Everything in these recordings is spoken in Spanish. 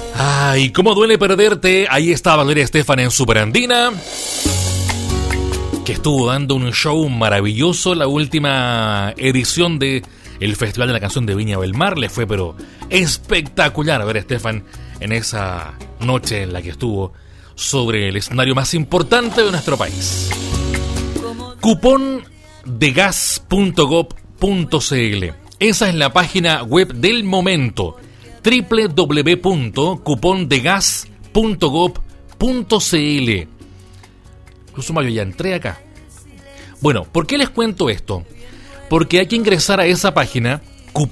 Ay, cómo duele perderte. Ahí está Valeria Estefan en Superandina, que estuvo dando un show maravilloso. La última edición de el Festival de la Canción de Viña del Mar le fue pero espectacular ver a Estefan en esa noche en la que estuvo sobre el escenario más importante de nuestro país. Cupondegas.gov.cl. Esa es la página web del momento. www.cupondegas.gov.cl. Incluso Mario, ya entré acá. Bueno, ¿por qué les cuento esto? Porque hay que ingresar a esa página,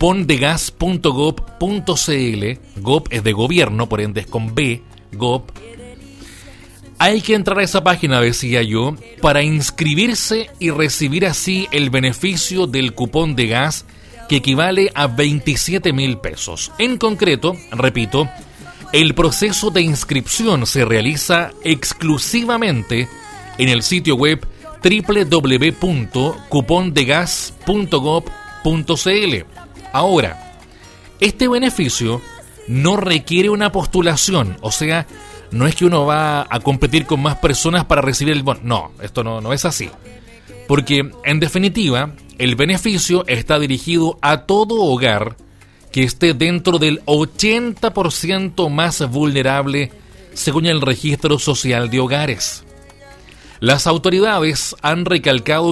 cupondegas.gov.cl. Gov es de gobierno, por ende es con B, Gov. Hay que entrar a esa página, decía yo, para inscribirse y recibir así el beneficio del cupón de gas, que equivale a 27.000 pesos. En concreto, repito, el proceso de inscripción se realiza exclusivamente en el sitio web www.cupondegas.gov.cl. Ahora, este beneficio no requiere una postulación, o sea, no es que uno va a competir con más personas para recibir el bono. No, esto no es así. Porque, en definitiva, el beneficio está dirigido a todo hogar que esté dentro del 80% más vulnerable según el Registro Social de Hogares. Las autoridades han recalcado